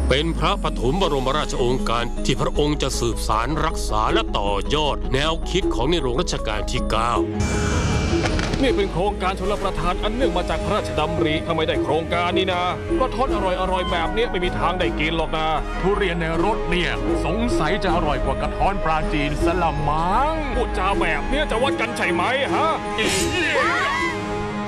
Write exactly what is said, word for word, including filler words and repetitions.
เป็นพระปฐมบรมราชโองการที่พระองค์จะสืบสารรักษาและต่อยอดแนวคิดของในหลวงรัชกาลที่เก้านี่เป็นโครงการชลประทานอันเนื่องมาจากพระราชดำริถ้าไม่ได้โครงการนี้นะกระท้อนอร่อยๆแบบนี้ไม่มีทางได้กินหรอกนะทุเรียนในรถเนี่ยสงสัยจะอร่อยกว่ากระท้อนปลาจีนสลัมมังพูดจาแบบนี้จะวัดกันใช่ไหมฮะ